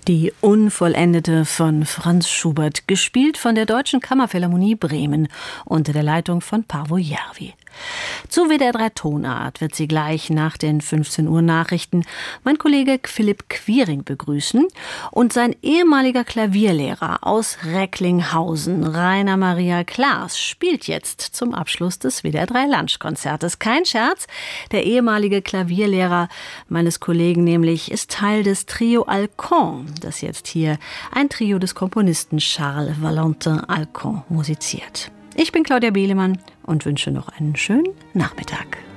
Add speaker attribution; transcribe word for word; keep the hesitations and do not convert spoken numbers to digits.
Speaker 1: Die Unvollendete von Franz Schubert, gespielt von der Deutschen Kammerphilharmonie Bremen unter der Leitung von Paavo Järvi. Zu W D R drei Tonart wird sie gleich nach den fünfzehn Uhr Nachrichten mein Kollege Philipp Quiring begrüßen und sein ehemaliger Klavierlehrer aus Recklinghausen, Rainer Maria Klaas, spielt jetzt zum Abschluss des W D R drei Lunchkonzertes. Kein Scherz, der ehemalige Klavierlehrer meines Kollegen nämlich ist Teil des Trio Alcan, das jetzt hier ein Trio des Komponisten Charles Valentin Alcan musiziert. Ich bin Claudia Behlemann und wünsche noch einen schönen Nachmittag.